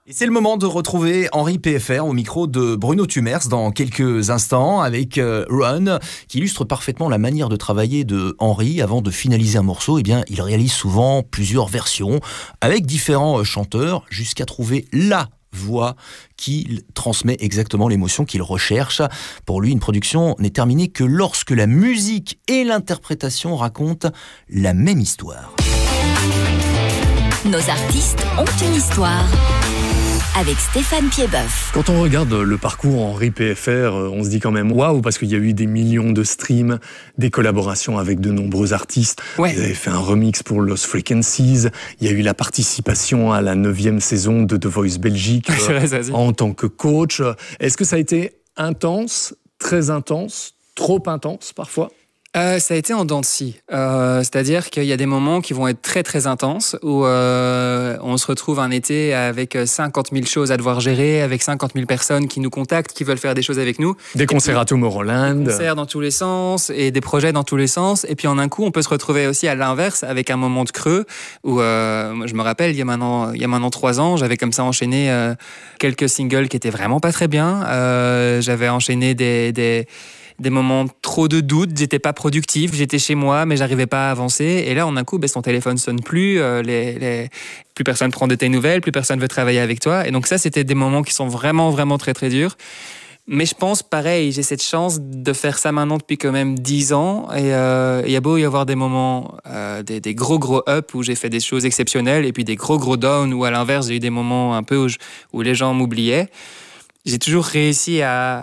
Et c'est le moment de retrouver Henri PFR au micro de Bruno Tumers dans quelques instants avec Run, qui illustre parfaitement la manière de travailler de Henri. Avant de finaliser un morceau, eh bien, il réalise souvent plusieurs versions avec différents chanteurs jusqu'à trouver la voix qui transmet exactement l'émotion qu'il recherche. Pour lui, une production n'est terminée que lorsque la musique et l'interprétation racontent la même histoire. Nos artistes ont une histoire. Avec Stéphane Piedboeuf. Quand on regarde le parcours Henri PFR, on se dit quand même waouh, parce qu'il y a eu des millions de streams, des collaborations avec de nombreux artistes. Ouais. Vous avez fait un remix pour Lost Frequencies. Il y a eu la participation à la 9e saison de The Voice Belgique en tant que coach. Est-ce que ça a été intense, très intense, trop intense parfois ? Ça a été en dents de scie. C'est-à-dire qu'il y a des moments qui vont être très très intenses où on se retrouve un été avec 50 000 choses à devoir gérer, avec 50 000 personnes qui nous contactent, qui veulent faire des choses avec nous. Des concerts à Tomorrowland. Des concerts dans tous les sens et des projets dans tous les sens. Et puis en un coup, on peut se retrouver aussi à l'inverse avec un moment de creux où, je me rappelle, il y a maintenant 3 ans, j'avais comme ça enchaîné quelques singles qui étaient vraiment pas très bien. J'avais enchaîné des moments trop de doutes, j'étais pas productif, j'étais chez moi, mais j'arrivais pas à avancer. Et là, en un coup, son téléphone sonne plus, plus personne prend de tes nouvelles, plus personne veut travailler avec toi. Et donc ça, c'était des moments qui sont vraiment, vraiment très, très durs. Mais je pense, pareil, j'ai cette chance de faire ça maintenant depuis quand même 10 ans. Et il y a beau y avoir des moments, des gros up où j'ai fait des choses exceptionnelles, et puis des gros down où, à l'inverse, j'ai eu des moments un peu où les gens m'oubliaient. J'ai toujours réussi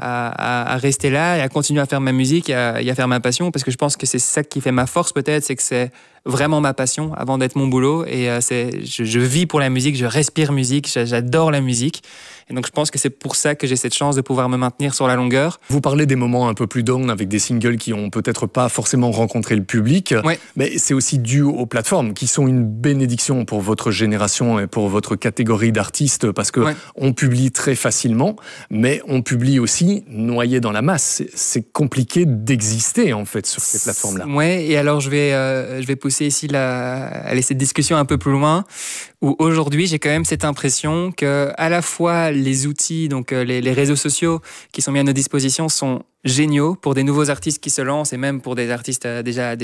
à rester là et à continuer à faire ma musique et à faire ma passion, parce que je pense que c'est ça qui fait ma force peut-être, c'est que c'est vraiment ma passion avant d'être mon boulot. Et je vis pour la musique, je respire musique, j'adore la musique. Et donc je pense que c'est pour ça que j'ai cette chance de pouvoir me maintenir sur la longueur. Vous parlez des moments un peu plus down avec des singles qui ont peut-être pas forcément rencontré le public, ouais. Mais c'est aussi dû aux plateformes qui sont une bénédiction pour votre génération et pour votre catégorie d'artistes, parce que on publie très facilement, mais on publie aussi noyé dans la masse. C'est compliqué d'exister en fait sur ces plateformes-là. Ouais, et alors je vais pousser ici cette discussion un peu plus loin, où aujourd'hui j'ai quand même cette impression que à la fois les outils, donc les réseaux sociaux qui sont mis à notre disposition sont géniaux pour des nouveaux artistes qui se lancent, et même pour des artistes déjà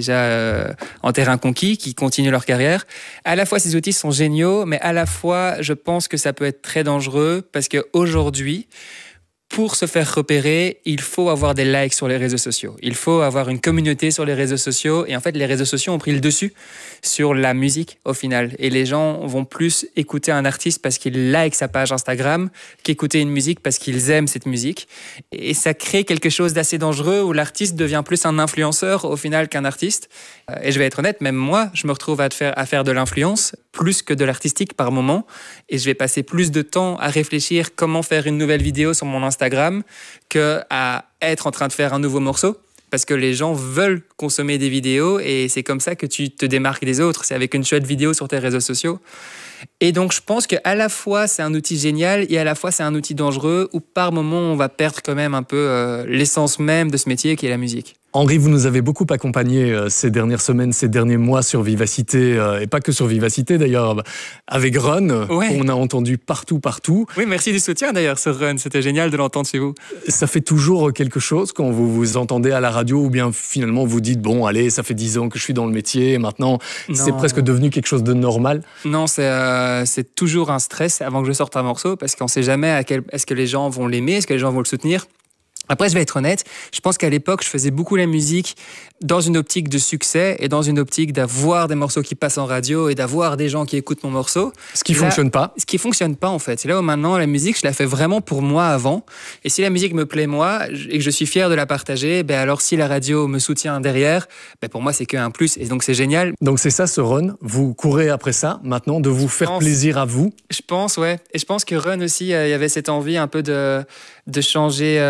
en terrain conquis qui continuent leur carrière. À la fois ces outils sont géniaux, mais à la fois je pense que ça peut être très dangereux, parce qu'aujourd'hui, pour se faire repérer, il faut avoir des likes sur les réseaux sociaux. Il faut avoir une communauté sur les réseaux sociaux. Et en fait, les réseaux sociaux ont pris le dessus sur la musique, au final. Et les gens vont plus écouter un artiste parce qu'ils likent sa page Instagram qu'écouter une musique parce qu'ils aiment cette musique. Et ça crée quelque chose d'assez dangereux où l'artiste devient plus un influenceur, au final, qu'un artiste. Et je vais être honnête, même moi, je me retrouve à faire de l'influence plus que de l'artistique par moment. Et je vais passer plus de temps à réfléchir comment faire une nouvelle vidéo sur mon Instagram qu'à être en train de faire un nouveau morceau, parce que les gens veulent consommer des vidéos et c'est comme ça que tu te démarques des autres, c'est avec une chouette vidéo sur tes réseaux sociaux. Et donc je pense qu'à la fois c'est un outil génial et à la fois c'est un outil dangereux où par moment on va perdre quand même un peu l'essence même de ce métier qui est la musique. Henri, vous nous avez beaucoup accompagnés ces dernières semaines, ces derniers mois sur Vivacité, et pas que sur Vivacité d'ailleurs, avec Run, qu'on a entendu partout. Oui, merci du soutien d'ailleurs sur Run, c'était génial de l'entendre chez vous. Ça fait toujours quelque chose quand vous vous entendez à la radio, ou bien finalement vous dites, bon allez, ça fait 10 ans que je suis dans le métier, et maintenant c'est presque devenu quelque chose de normal? Non, c'est toujours un stress avant que je sorte un morceau, parce qu'on ne sait jamais est-ce que les gens vont l'aimer, est-ce que les gens vont le soutenir. Après, je vais être honnête, je pense qu'à l'époque, je faisais beaucoup la musique dans une optique de succès et dans une optique d'avoir des morceaux qui passent en radio et d'avoir des gens qui écoutent mon morceau. Ce qui fonctionne pas. Ce qui fonctionne pas, en fait. C'est là où maintenant, la musique, je la fais vraiment pour moi avant. Et si la musique me plaît moi et que je suis fier de la partager, alors si la radio me soutient derrière, pour moi, c'est qu'un plus. Et donc, c'est génial. Donc, c'est ça, ce Run. Vous courez après ça, maintenant, de vous faire plaisir à vous? Je pense, ouais. Et je pense que Run aussi, il y avait cette envie un peu de changer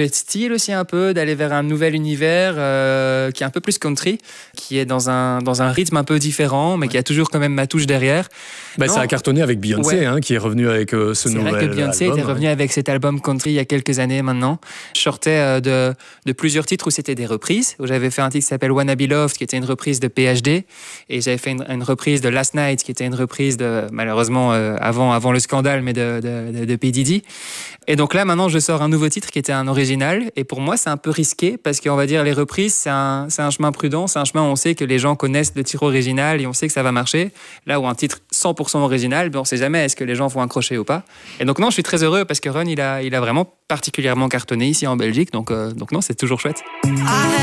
changer de style aussi un peu, d'aller vers un nouvel univers qui est un peu plus country, qui est dans un rythme un peu différent, mais qui a toujours quand même ma touche derrière. Ça a cartonné avec Beyoncé, qui est revenu avec ce nouvel album. C'est vrai que Beyoncé était revenue avec cet album country il y a quelques années maintenant. Je sortais de plusieurs titres où c'était des reprises, où j'avais fait un titre qui s'appelle Wanna Be Loved, qui était une reprise de PhD, et j'avais fait une reprise de Last Night, qui était une reprise de, malheureusement, avant le scandale, mais de P. Diddy. Et donc là, maintenant, je sors un nouveau titre qui était un original. Et pour moi, c'est un peu risqué parce qu'on va dire les reprises, c'est un chemin prudent. C'est un chemin où on sait que les gens connaissent le titre original et on sait que ça va marcher. Là où un titre 100% original, on ne sait jamais est-ce que les gens vont accrocher ou pas. Et donc non, je suis très heureux parce que Run, il a vraiment particulièrement cartonné ici en Belgique. Donc non, c'est toujours chouette.